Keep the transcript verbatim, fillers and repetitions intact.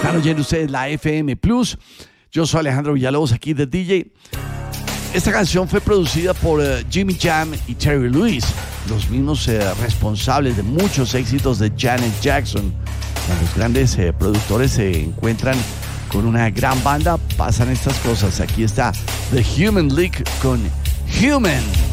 Están oyendo ustedes la F M Plus. Yo soy Alejandro Villalobos, aquí de D J. Esta canción fue producida por uh, Jimmy Jam y Terry Lewis, los mismos uh, responsables de muchos éxitos de Janet Jackson. Cuando los grandes uh, productores se encuentran con una gran banda, pasan estas cosas. Aquí está The Human League con Human.